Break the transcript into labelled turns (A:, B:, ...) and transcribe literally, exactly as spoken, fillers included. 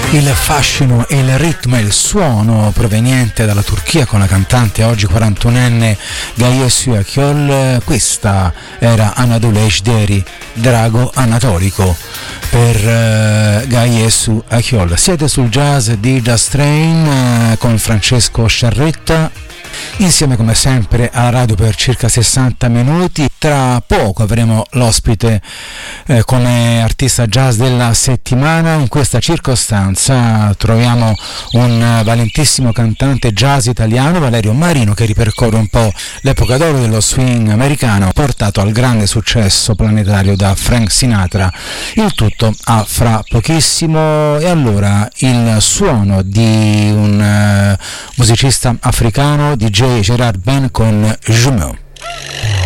A: Il fascino, il ritmo e il suono proveniente dalla Turchia con la cantante oggi quarantunenne Gaye Su Akyol. Questa era Anadolu Ejderi, Drago Anatolico per uh, Gaye Su Akyol. Siete sul jazz di Jazz Train uh, con Francesco Sciarretta, insieme come sempre alla radio per circa sessanta minuti. Tra poco avremo l'ospite eh, come artista jazz della settimana. In questa circostanza troviamo un valentissimo cantante jazz italiano, Valerio Marino, che ripercorre un po' l'epoca d'oro dello swing americano, portato al grande successo planetario da Frank Sinatra. Il tutto a fra pochissimo. E allora il suono di un uh, musicista africano, D J Gerard Ben con Jumeau.